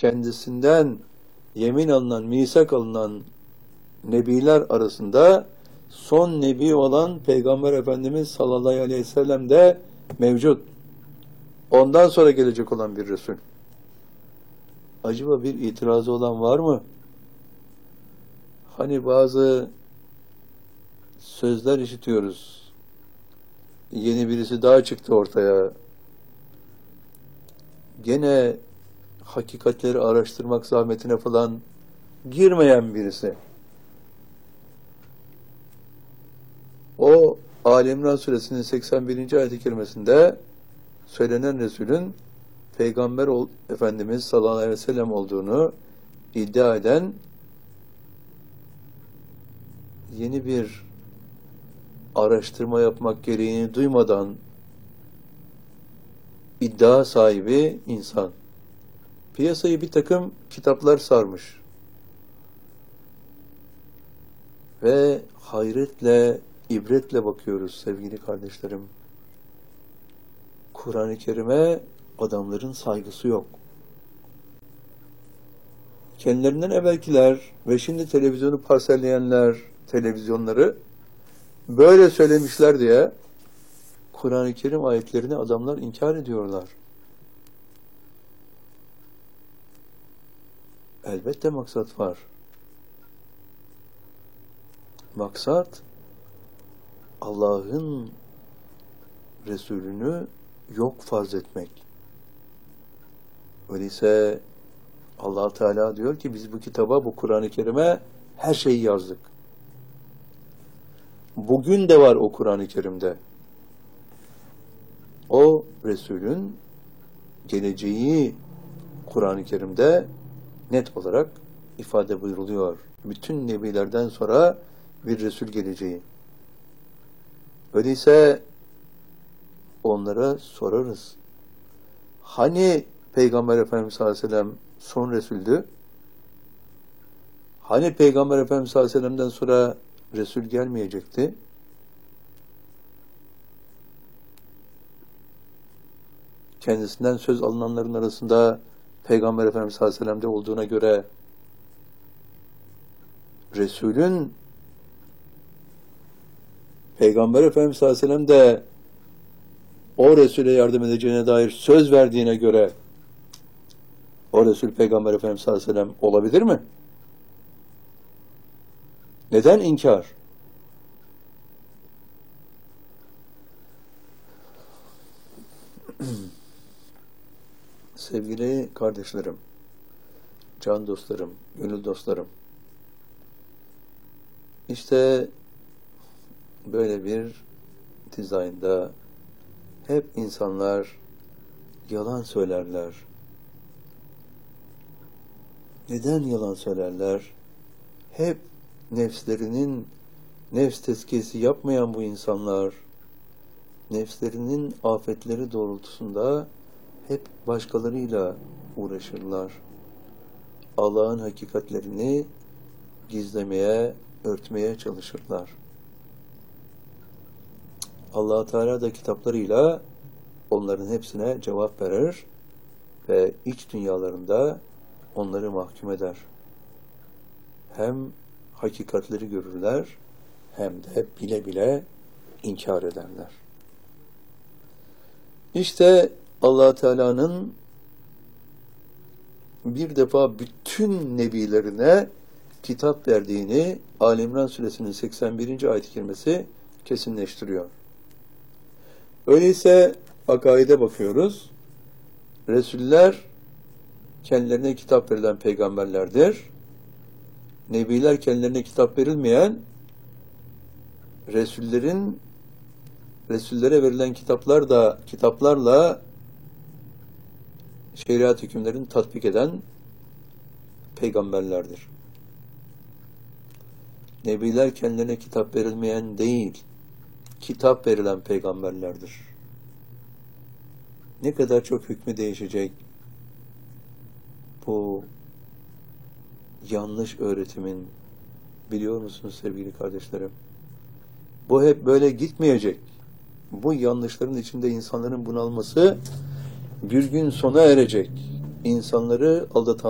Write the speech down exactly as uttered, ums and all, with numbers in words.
kendisinden yemin alınan, misak alınan nebiler arasında son nebi olan Peygamber Efendimiz sallallahu aleyhi ve sellem de mevcut. Ondan sonra gelecek olan bir Resul. Acaba bir itirazı olan var mı? Hani bazı sözler işitiyoruz. Yeni birisi daha çıktı ortaya. Gene hakikatleri araştırmak zahmetine falan girmeyen birisi. O Ali İmran Suresinin seksen birinci ayet-i kerimesinde söylenen Resulün Peygamber Efendimiz sallallahu aleyhi ve sellem olduğunu iddia eden yeni bir araştırma yapmak gereğini duymadan iddia sahibi insan. Piyasayı bir takım kitaplar sarmış. Ve hayretle, ibretle bakıyoruz sevgili kardeşlerim. Kur'an-ı Kerim'e adamların saygısı yok. Kendilerinden evvelkiler ve şimdi televizyonu parselleyenler, televizyonları böyle söylemişler diye Kur'an-ı Kerim ayetlerini adamlar inkar ediyorlar. Elbette maksat var. Maksat Allah'ın Resulünü yok farz etmek. Öyleyse Allah Teala diyor ki biz bu kitaba, bu Kur'an-ı Kerim'e her şeyi yazdık. Bugün de var o Kur'an-ı Kerim'de. O Resulün geleceği Kur'an-ı Kerim'de net olarak ifade buyuruluyor. Bütün nebilerden sonra bir Resul geleceği. Öyleyse onlara sorarız. Hani Peygamber Efendimiz sallallahu aleyhi ve sellem son Resul'dü? Hani Peygamber Efendimiz sallallahu aleyhi ve sellem'den sonra Resul gelmeyecekti? Kendisinden söz alınanların arasında Peygamber Efendimiz sallallahu aleyhi ve sellem'de olduğuna göre Resul'ün Peygamber Efendimiz sallallahu aleyhi ve sellem de o Resul'e yardım edeceğine dair söz verdiğine göre o Resul Peygamber Efendimiz sallallahu aleyhi ve sellem olabilir mi? Neden inkar? Sevgili kardeşlerim, can dostlarım, gönül dostlarım, işte böyle bir dizaynda hep insanlar yalan söylerler. Neden yalan söylerler? Hep nefslerinin nefs tezkiyesi yapmayan bu insanlar, nefslerinin afetleri doğrultusunda hep başkalarıyla uğraşırlar. Allah'ın hakikatlerini gizlemeye, örtmeye çalışırlar. Allah Teala da kitaplarıyla onların hepsine cevap verir ve iç dünyalarında onları mahkum eder. Hem hakikatleri görürler hem de bile bile inkar ederler. İşte Allah Teala'nın bir defa bütün nebilerine kitap verdiğini Ali İmran Suresinin seksen birinci ayet-i kerimesi kesinleştiriyor. Öyleyse akaide bakıyoruz. Resuller kendilerine kitap verilen peygamberlerdir. Nebiler kendilerine kitap verilmeyen Resullerin Resullere verilen kitaplar da kitaplarla şeriat hükümlerini tatbik eden peygamberlerdir. Nebiler kendilerine kitap verilmeyen değil, kitap verilen peygamberlerdir. Ne kadar çok hükmü değişecek bu yanlış öğretimin, biliyor musunuz sevgili kardeşlerim? Bu hep böyle gitmeyecek. Bu yanlışların içinde insanların bunalması bir gün sona erecek. İnsanları aldatan